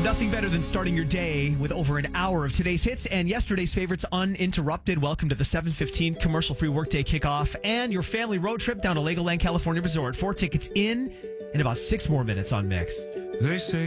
Nothing better than starting your day with over an hour of today's hits and yesterday's favorites uninterrupted. Welcome to the 7:15 commercial-free workday kickoff and your family road trip down to Legoland California Resort. 4 tickets in about 6 more minutes on Mix. They say